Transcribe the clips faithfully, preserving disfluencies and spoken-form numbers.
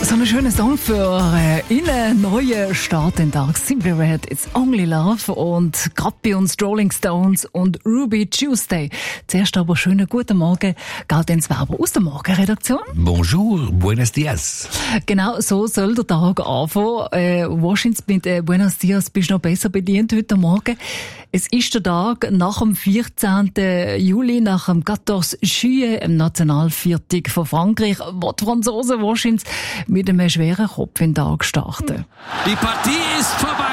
So ein schöner Song für äh, einen neuen Start in den Tag. Simply Red, It's Only Love. Und gerade bei uns Rolling Stones und Ruby Tuesday. Zuerst aber schönen guten Morgen. Geht ins Werber aus der Morgenredaktion. Bonjour, buenos dias. Genau, so soll der Tag anfangen. Äh, wahrscheinlich mit äh, Buenos Dias bist du noch besser bedient heute Morgen. Es ist der Tag nach dem vierzehnten Juli, nach dem quatorze Juillet, im Nationalviertag von Frankreich, wo die Franzosen wahrscheinlich mit einem schweren Kopf in den Tag starten. Die Partie ist vorbei.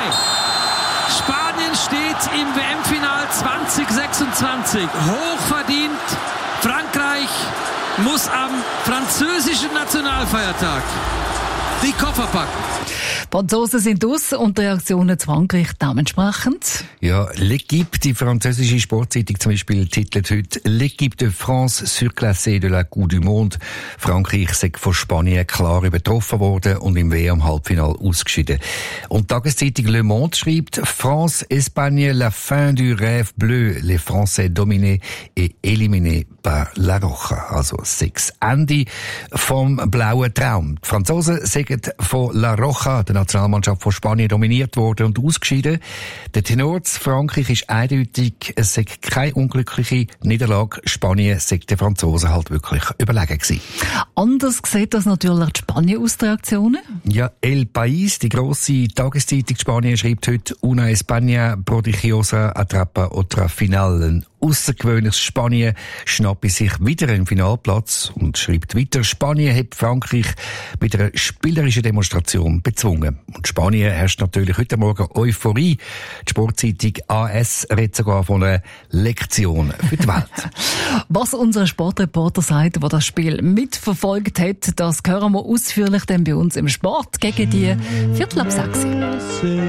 Spanien steht im W M-Final zwanzig sechsundzwanzig. Hochverdient. Frankreich muss am französischen Nationalfeiertag die Koffer packen. Die Franzosen sind aus und die Reaktionen zu Frankreich dementsprechend. Ja, L'Équipe, die französische Sportzeitung zum Beispiel, titelt heute «L'Équipe de France surclassée de la Coupe du Monde». Frankreich sei von Spanien klar übertroffen worden und im W M-Halbfinale ausgeschieden. Und die Tageszeitung Le Monde schreibt «France, Espagne, la fin du rêve bleu, les Français dominés et éliminés par La Roja». Also sechs Ende vom blauen Traum. Die Franzosen sind von La Roja, der Nationalmannschaft von Spanien, dominiert worden und ausgeschieden. Der Tenor zu Frankreich ist eindeutig, es sei keine unglückliche Niederlage. Spanien sei den Franzosen halt wirklich überlegen gewesen. Anders sieht das natürlich die Spanien aus, die Reaktionen. Ja, El País, die grosse Tageszeitung Spanien, schreibt heute «Una España prodigiosa atrapa otra final». Ein aussergewöhnliches Spanien schnappe sich wieder einen Finalplatz und schreibt weiter, Spanien hat Frankreich mit einer spielerischen Demonstration bezwungen. Und Spanien herrscht natürlich heute Morgen Euphorie. Die Sportzeitung A S redet sogar von einer Lektion für die Welt. Was unser Sportreporter sagt, der das Spiel mitverfolgt hat, das hören wir ausführlich dann bei uns im Sport gegen die Viertel ab sechs.